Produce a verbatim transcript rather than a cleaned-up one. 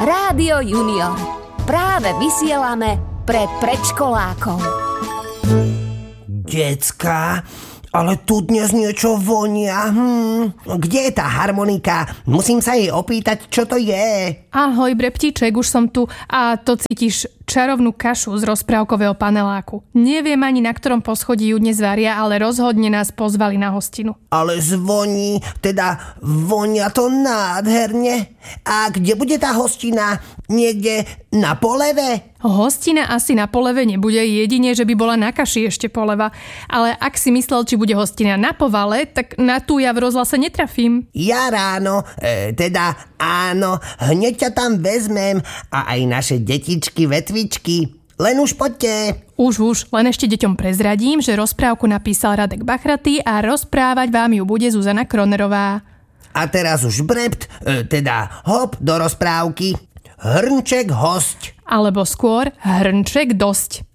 Rádio Junior. Práve vysielame pre predškolákov. Decká, ale tu dnes niečo vonia. Hm. Kde je tá harmonika? Musím sa jej opýtať, čo to je. Ahoj, Breptíček, už som tu. A to cítiš čarovnú kašu z rozprávkového paneláku. Neviem ani, na ktorom poschodí ju dnes varia, ale rozhodne nás pozvali na hostinu. Ale zvoní, teda vonia to nádherne. A kde bude tá hostina? Niekde na poleve? Hostina asi na poleve nebude, jedine, že by bola na kaši ešte poleva. Ale ak si myslel, či bude hostina na povale, tak na tú ja v rozhlase netrafím. Ja ráno, e, teda áno, hneď ťa tam vezmem a aj naše detičky, vetvičky. Len už poďte. Už, už, len ešte deťom prezradím, že rozprávku napísal Radek Bachratý a rozprávať vám ju bude Zuzana Kronerová. A teraz už brept, e, teda hop do rozprávky. Hrnček hosť. Alebo skôr hrnček dosť.